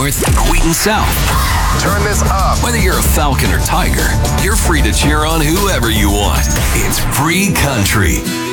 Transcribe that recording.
north, or Wheaton south. Turn this up. Whether you're a Falcon or Tiger, you're free to cheer on whoever you want. It's free country.